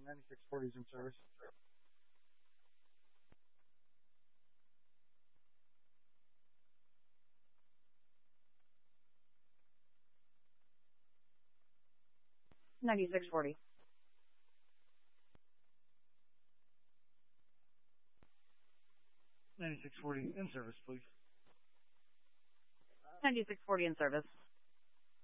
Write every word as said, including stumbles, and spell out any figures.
ninety-six forty is in service. ninety-six forty. ninety-six forty in service, please. ninety-six forty in service.